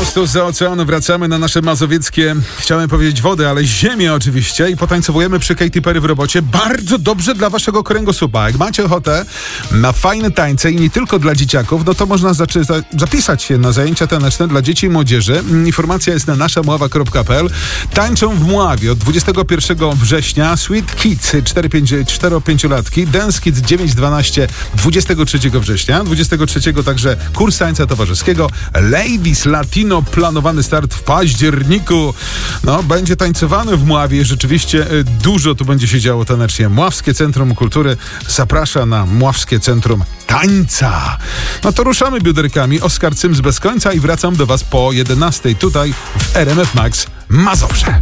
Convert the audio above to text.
Prosto z oceanu wracamy na nasze mazowieckie, chciałem powiedzieć wody, ale ziemię oczywiście i potańcowujemy przy Katy Perry w robocie. Bardzo dobrze dla waszego kręgosłupa. Jak macie ochotę na fajne tańce i nie tylko dla dzieciaków, no to można zapisać się na zajęcia taneczne dla dzieci i młodzieży. Informacja jest na naszamuława.pl. Tańczą w Mławie od 21 września Sweet Kids 4-5-latki, Dance Kids 9-12 23 września, 23 także kurs tańca towarzyskiego, Ladies Latino planowany start w październiku. No, będzie tańcowany w Mławie. Rzeczywiście dużo tu będzie się działo tanecznie. Mławskie Centrum Kultury zaprasza na Mławskie Centrum Tańca. No to ruszamy bioderkami. Oskar Cyms bez końca i wracam do was po 11 tutaj w RMF Max Mazowsze.